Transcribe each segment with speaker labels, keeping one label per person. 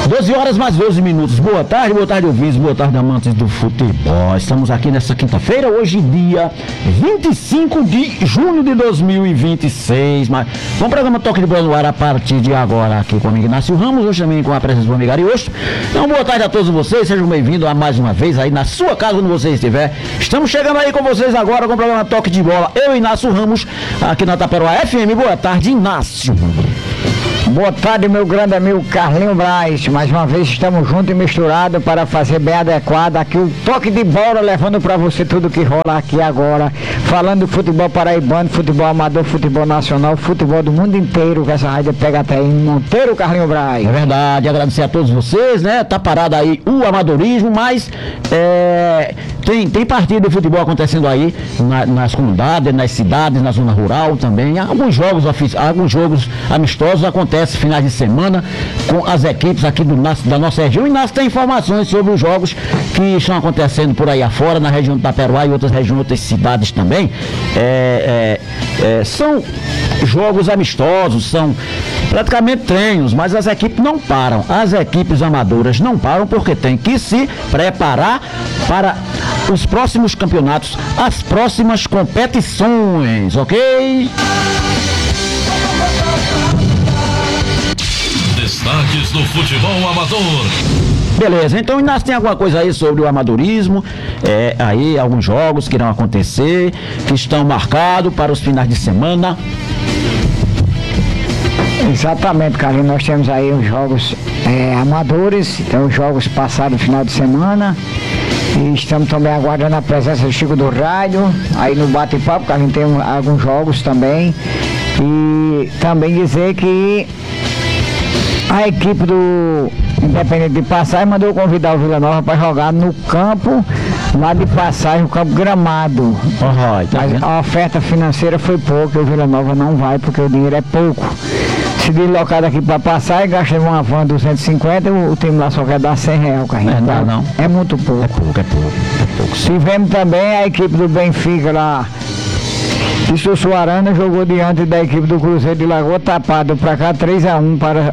Speaker 1: 12 horas mais 12 minutos. Boa tarde, ouvintes, boa tarde, amantes do futebol. Estamos aqui nessa quinta-feira, hoje dia 25 de junho de 2026. Mas com o programa Toque de Bola no ar a partir de agora, aqui com o amigo Inácio Ramos, hoje também com a presença do amigo Ariosto. Então, boa tarde a todos vocês, sejam bem-vindos a mais uma vez aí na sua casa, onde você estiver. Estamos chegando aí com vocês agora com o programa Toque de Bola. Eu, Inácio Ramos, aqui na Taperoá FM. Boa tarde, Inácio.
Speaker 2: Boa tarde, meu grande amigo Carlinho Braz. Mais uma vez estamos juntos e misturados para fazer bem adequado aqui o Toque de Bola, levando para você tudo que rola aqui agora, falando do futebol paraibano, futebol amador, futebol nacional, futebol do mundo inteiro, que essa rádio pega até em Monteiro, Carlinho Braz.
Speaker 1: É verdade, agradecer a todos vocês, né? Tá parado aí o amadorismo, mas tem partida de futebol acontecendo aí nas comunidades, nas cidades, na zona rural também. Alguns jogos amistosos acontecem finais de semana com as equipes aqui da nossa região. E Inácio tem informações sobre os jogos que estão acontecendo por aí afora, na região do Taperoá e outras regiões, outras cidades também. São jogos amistosos, são praticamente treinos, mas as equipes não param. As equipes amadoras não param porque tem que se preparar para os próximos campeonatos, as próximas competições, ok?
Speaker 3: Destaques do futebol amador.
Speaker 1: Beleza, então Inácio tem alguma coisa aí sobre o amadorismo, aí alguns jogos que irão acontecer, que estão marcados para os finais de semana.
Speaker 2: Exatamente, Carlinhos, nós temos aí os jogos amadores, então os jogos passados no final de semana, e estamos também aguardando a presença do Chico do Rádio, aí no bate-papo, Carlinhos, tem alguns jogos também, e também dizer que a equipe do Independente de Passagem mandou convidar o Vila Nova para jogar no campo lá de Passagem, o campo Gramado. Mas a oferta financeira foi pouca, o Vila Nova não vai porque o dinheiro é pouco. Se deslocar daqui para Passagem, gasta uma van 250, o time lá só quer dar R$100, Carlinhos.
Speaker 1: Não.
Speaker 2: É muito pouco.
Speaker 1: É pouco.
Speaker 2: Tivemos também a equipe do Benfica lá de Sussuarana, jogou diante da equipe do Cruzeiro de Lagoa, tapado para cá, 3-1 para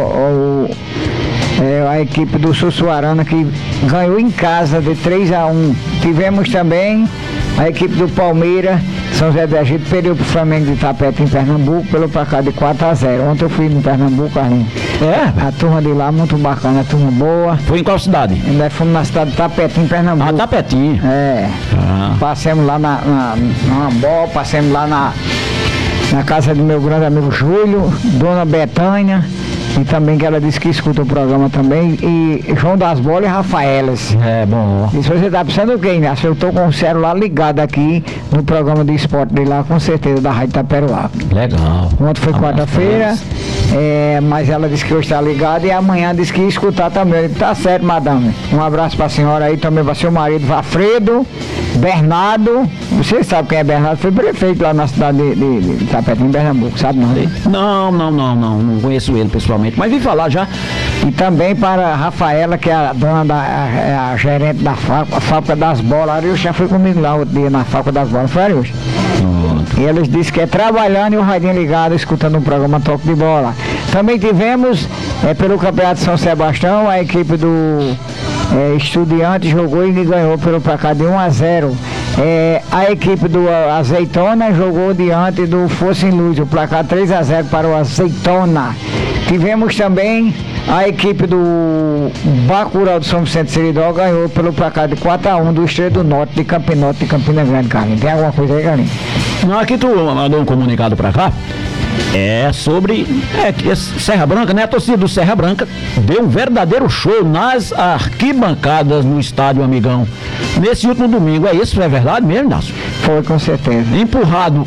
Speaker 2: a equipe do Sussuarana, que ganhou em casa de 3-1. Tivemos também a equipe do Palmeiras, São José do Egito, perdeu para o Flamengo de Itapete em Pernambuco, pelo placar de 4-0. Ontem eu fui no Pernambuco, Carlinhos.
Speaker 1: A
Speaker 2: turma de lá, muito bacana, a turma boa.
Speaker 1: Foi em qual cidade?
Speaker 2: Nós fomos na cidade de Itapete, em Pernambuco.
Speaker 1: Tapetinho.
Speaker 2: Passemos lá na Boa, passemos lá na casa do meu grande amigo Júlio, Dona Betânia, e também que ela disse que escuta o programa também, e João das Bolas e Rafaelas.
Speaker 1: Bom.
Speaker 2: E se você tá pensando o quê, Inácio? Eu tô com o celular ligado aqui no programa de esporte de lá, com certeza, da Rádio Taperoá.
Speaker 1: Legal.
Speaker 2: Ontem foi quarta-feira, mas ela disse que hoje está ligada e amanhã disse que ia escutar também. Eu disse, tá certo, madame. Um abraço pra senhora aí, também pra seu marido, Vafredo, Bernardo. Você sabe quem é Bernardo? Foi prefeito lá na cidade de Tapetinho, Pernambuco, sabe não?
Speaker 1: Não conheço ele pessoalmente, mas vim falar já.
Speaker 2: E também para a Rafaela, que é a dona a gerente da fábrica das bolas. Arius já foi comigo lá outro dia na fábrica das bolas, foi Arius? E eles disseram que é trabalhando e o radinho ligado, escutando o programa Toque de Bola. Também tivemos, pelo Campeonato de São Sebastião, a equipe do Estudiante jogou e ganhou pelo placar de 1-0. A equipe do Azeitona jogou diante do Força em Luz, o placar 3-0 para o Azeitona. Tivemos também a equipe do Bacurau do São Vicente Seridó, ganhou pelo placar de 4-1 do Estrela do Norte de Campinote de Campina Grande, Carlinhos. Tem alguma coisa aí, Carlinhos?
Speaker 1: Não, aqui tu mandou um comunicado pra cá. Sobre Serra Branca, né? A torcida do Serra Branca deu um verdadeiro show nas arquibancadas no estádio Amigão nesse último domingo. É isso? É verdade mesmo, Inácio?
Speaker 2: Foi, com certeza.
Speaker 1: Empurrado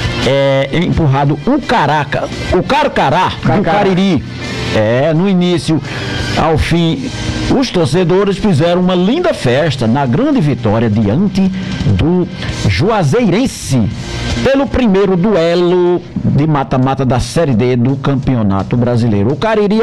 Speaker 1: o Carcará do Cariri. No início ao fim, os torcedores fizeram uma linda festa na grande vitória diante do Juazeirense pelo primeiro duelo de mata-mata da Série D do Campeonato Brasileiro. O Cariri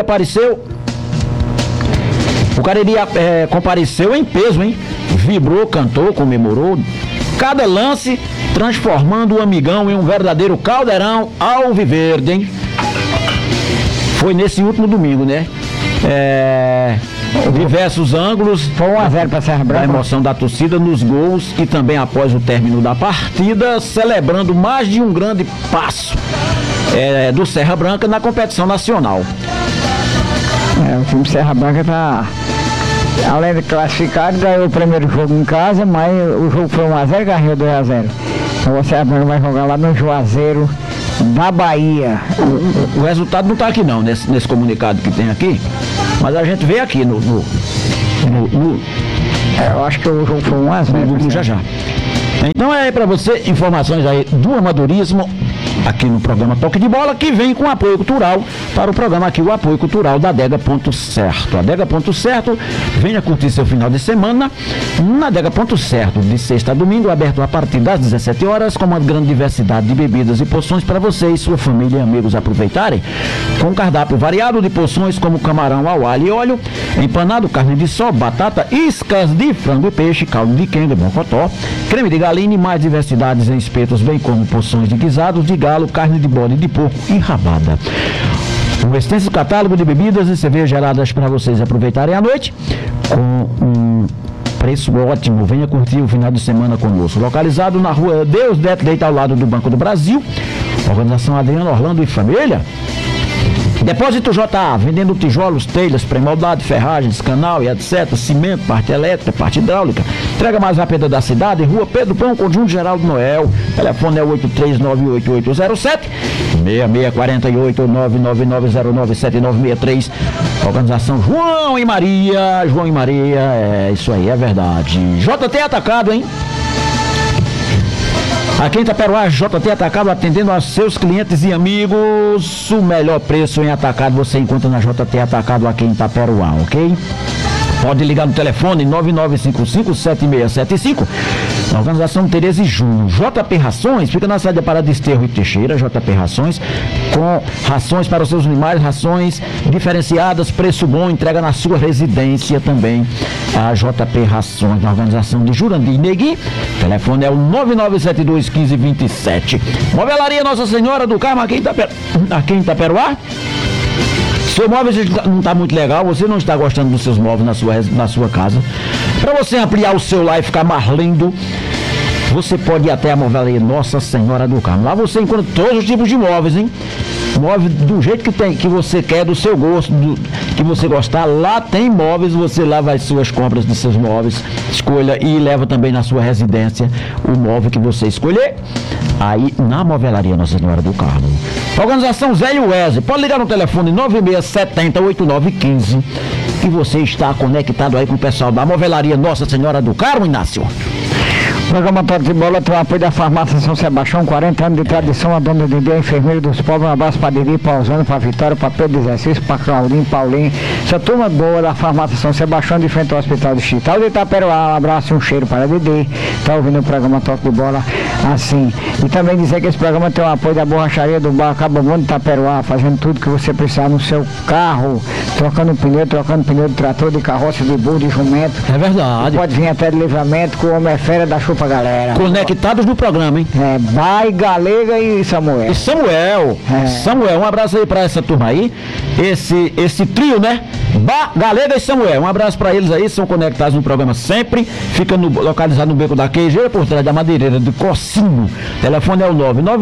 Speaker 1: compareceu em peso, hein? Vibrou, cantou, comemorou cada lance, transformando o Amigão em um verdadeiro caldeirão alviverde, hein? Foi nesse último domingo, né? diversos ângulos.
Speaker 2: Foi 1-0 para Serra Branca.
Speaker 1: A emoção da torcida nos gols e também após o término da partida, celebrando mais de um grande passo do Serra Branca na competição nacional.
Speaker 2: O time Serra Branca está, além de classificado, ganhou o primeiro jogo em casa, mas o jogo foi 1-0 e ganhou 2-0. Então o Serra Branca vai jogar lá no Juazeiro da Bahia.
Speaker 1: O resultado não está aqui não, nesse comunicado que tem aqui, mas a gente vê aqui eu
Speaker 2: acho que o jogo foi 1-0.
Speaker 1: Já. Então é aí para você, informações aí do amadorismo, aqui no programa Toque de Bola, que vem com apoio cultural para o programa aqui, o apoio cultural da Adega Ponto Certo. Adega Ponto Certo, venha curtir seu final de semana na Adega Ponto Certo, de sexta a domingo, aberto a partir das 17 horas, com uma grande diversidade de bebidas e porções para você e sua família e amigos aproveitarem, com cardápio variado de porções como camarão ao alho e óleo, empanado, carne de sol, batata, iscas de frango e peixe, caldo de quenga, mocotó, creme de galinha e mais diversidades em espetos, bem como porções de guisados de galo, carne de bode de porco e rabada. Um extenso catálogo de bebidas e cervejas geladas para vocês aproveitarem à noite com um preço ótimo. Venha curtir o final de semana conosco. Localizado na rua Deus Deita ao lado do Banco do Brasil. Organização Adriano Orlando e Família. Depósito JA, vendendo tijolos, telhas, pré-moldado, ferragens, canal e etc. Cimento, parte elétrica, parte hidráulica. Entrega mais rápida da cidade, Rua Pedro Pão, Conjunto Geraldo Noel. Telefone é 83988807 6648 999097963. Organização João e Maria. É isso aí, é verdade. JT Atacado, hein? Aqui em Itaperuá, JT Atacado, atendendo aos seus clientes e amigos. O melhor preço em atacado você encontra na JT Atacado aqui em Itaperuá, ok? Pode ligar no telefone 9955-7675. Na organização Tereza e Júnior. JP Rações, fica na saída para Desterro e Teixeira. JP Rações, com rações para os seus animais, rações diferenciadas, preço bom, entrega na sua residência também. A JP Rações, na organização de Jurandir e Negui. Telefone é o 9972-1527. Movelaria Nossa Senhora do Carmo, aqui em Itaperuá. Seu móvel não está muito legal, você não está gostando dos seus móveis na sua casa. Para você ampliar o seu lar e ficar mais lindo, você pode ir até a Movelaria Nossa Senhora do Carmo. Lá você encontra todos os tipos de móveis, hein? Móvel do jeito que você quer, do seu gosto, que você gostar. Lá tem móveis, você leva as suas compras dos seus móveis, escolha e leva também na sua residência o móvel que você escolher. Aí na Movelaria Nossa Senhora do Carmo. Organização Zé e Wesley, pode ligar no telefone 9670-8915 e você está conectado aí com o pessoal da Movelaria Nossa Senhora do Carmo, Inácio.
Speaker 2: O programa Toque de Bola tem o apoio da Farmácia São Sebastião, 40 anos de tradição, a dona Didi, a enfermeira dos povos. Um abraço para Didi, para Osana, para Vitória, para Pedro de Exercício, para Claudinho, Paulinho. Essa turma boa da Farmácia São Sebastião, de frente ao Hospital Distrital de Itaperuá. Um abraço e um cheiro para Didi. Está ouvindo o programa Toque de Bola assim. E também dizer que esse programa tem o apoio da borracharia do Bar Cabamão de Itaperuá, fazendo tudo que você precisar no seu carro, trocando pneu de trator, de carroça, de burro, de jumento.
Speaker 1: É verdade.
Speaker 2: Pode vir até de Livramento, com o Homem é Fera da Chupa Galera.
Speaker 1: Conectados no programa, hein?
Speaker 2: Bai, Galega e Samuel.
Speaker 1: Samuel, um abraço aí pra essa turma aí. Esse trio, né? Galega e Samuel. Um abraço pra eles aí, são conectados no programa sempre. Fica localizado no Beco da Queijeira, por trás da Madeireira de Cocinho. Telefone é o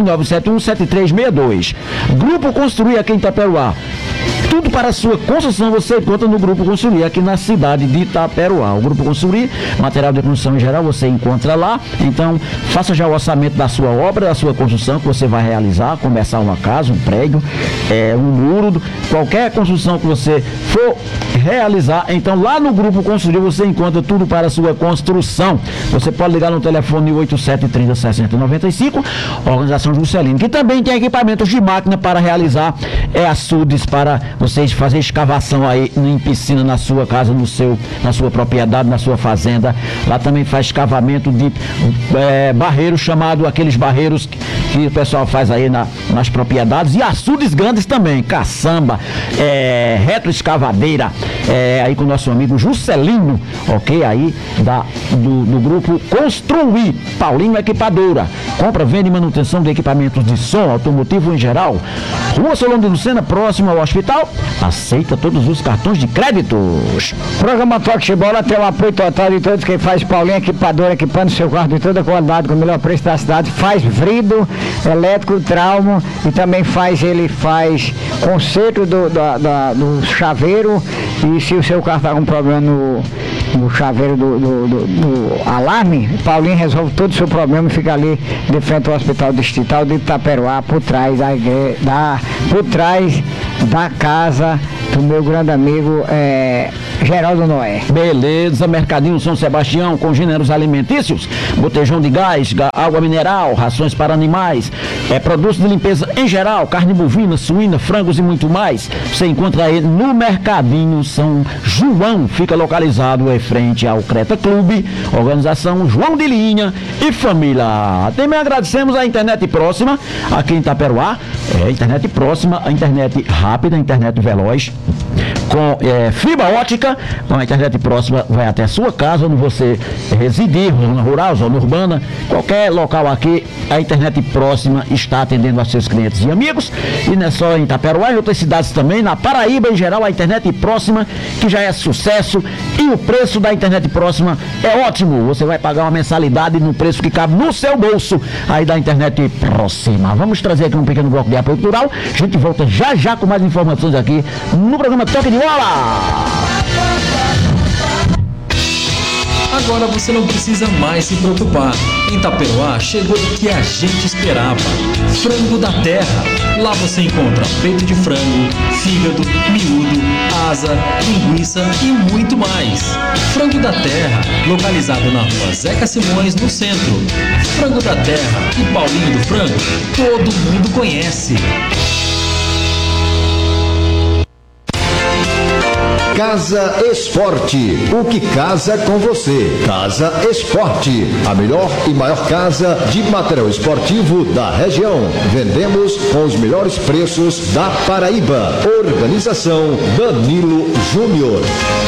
Speaker 1: 99971-7362. Grupo Construir aqui em Itaperuá. Tudo para a sua construção você encontra no Grupo Construir aqui na cidade de Itaperuá. O Grupo Construir, material de construção em geral, você encontra lá. Então, faça já o orçamento da sua obra, da sua construção que você vai realizar, começar uma casa, um prédio, um muro, qualquer construção que você for realizar. Então, lá no Grupo Construir você encontra tudo para a sua construção. Você pode ligar no telefone 8730-6095, Organização Juscelino, que também tem equipamentos de máquina para realizar açudes, para vocês fazer escavação aí em piscina na sua casa, na sua propriedade, na sua fazenda. Lá também faz escavamento de barreiros, chamado aqueles barreiros que o pessoal faz aí nas propriedades, e açudes grandes também, caçamba, retroescavadeira, aí com o nosso amigo Juscelino, ok? Aí do grupo Construir, Paulinho Equipadora. Compra, venda e manutenção de equipamentos de som automotivo em geral. Rua Solon de Lucena, próximo ao hospital. Aceita todos os cartões de créditos.
Speaker 2: Programa Toque de Bola tem o apoio total de todos quem faz Paulinho Equipadora, equipando seu carro de toda qualidade com o melhor preço da cidade. Faz vrido, elétrico, traumo e também faz conserto do chaveiro. E se o seu carro está com problema no chaveiro do alarme, Paulinho resolve todo o seu problema e fica ali de frente ao Hospital Distrital de Itaperuá, por trás da casa do meu grande amigo Geraldo Noé.
Speaker 1: Beleza, Mercadinho São Sebastião, com gêneros alimentícios, botejão de gás, água mineral, rações para animais, produtos de limpeza em geral, carne bovina, suína, frangos e muito mais. Você encontra aí no Mercadinho São João, fica localizado em frente ao Creta Clube, organização João de Linha e família. Também agradecemos a internet próxima aqui em Itaperuá, internet próxima, a internet rápida, a internet veloz, com fibra ótica, com a internet próxima vai até a sua casa, onde você residir, zona rural, zona urbana, qualquer local aqui, a internet próxima está atendendo a seus clientes e amigos. E não é só em Itaperuá, em outras cidades também, na Paraíba em geral, a internet próxima, que já é sucesso, e o preço da internet próxima é ótimo. Você vai pagar uma mensalidade no preço que cabe no seu bolso aí da internet próxima. Vamos trazer aqui um pequeno bloco de apoio cultural. A gente volta já com mais informações aqui no programa Toque de Bola.
Speaker 4: Agora você não precisa mais se preocupar. Em Itaperuá chegou o que a gente esperava: Frango da Terra. Lá você encontra peito de frango, fígado, miúdo, asa, linguiça e muito mais. Frango da Terra, localizado na rua Zeca Simões, no centro. Frango da Terra e Paulinho do Frango, todo mundo conhece.
Speaker 5: Casa Esporte, o que casa com você. Casa Esporte, a melhor e maior casa de material esportivo da região. Vendemos com os melhores preços da Paraíba. Organização Danilo Júnior.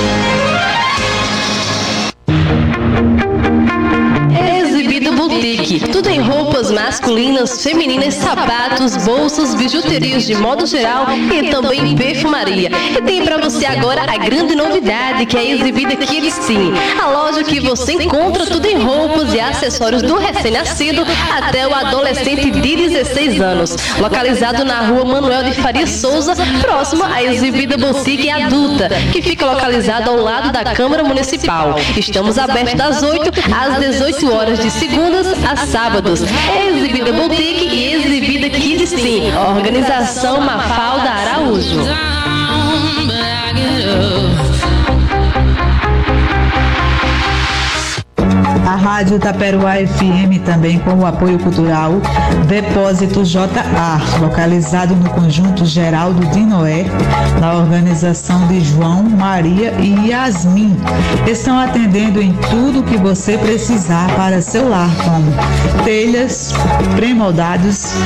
Speaker 6: Boutique, tudo em roupas masculinas, femininas, sapatos, bolsas, bijuterias de modo geral e também perfumaria. E tem pra você agora a grande novidade que é exibida aqui sim. A loja que você encontra tudo em roupas e acessórios do recém-nascido até o adolescente de 16 anos. Localizado na rua Manuel de Faria Souza, próximo à exibida Boutique adulta, que fica localizado ao lado da Câmara Municipal. Estamos abertos das 8 às 18 horas de segundas a sábados. Exibida Boutique e exibida Kids Sim. Organização Mafalda Araújo.
Speaker 7: A Rádio Itaperuá FM também com o apoio cultural Depósito JA, localizado no Conjunto Geraldo de Noé, na organização de João, Maria e Yasmin. Estão atendendo em tudo que você precisar para seu lar, como telhas, pré-moldados,